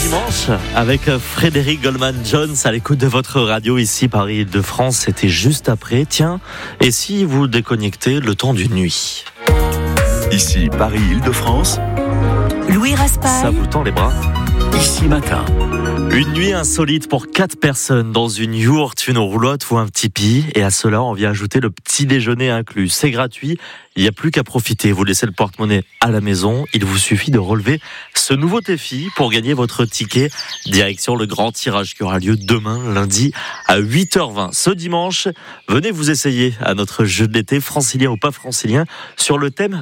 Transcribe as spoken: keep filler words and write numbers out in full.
dimanche avec Frédéric Goldman-Jones à l'écoute de votre radio ici Paris-Île-de-France. C'était juste après. Tiens, et si vous déconnectez le temps d'une nuit? Ici Paris-Île-de-France. Louis Raspail. Ça vous tend les bras? Ici Matin. Une nuit insolite pour quatre personnes dans une yourte, une roulotte ou un tipi. Et à cela, on vient ajouter le petit déjeuner inclus. C'est gratuit, il n'y a plus qu'à profiter. Vous laissez le porte-monnaie à la maison. Il vous suffit de relever ce nouveau défi pour gagner votre ticket. Direction le grand tirage qui aura lieu demain, lundi, à huit heures vingt. Ce dimanche, venez vous essayer à notre jeu de l'été, francilien ou pas francilien, sur le thème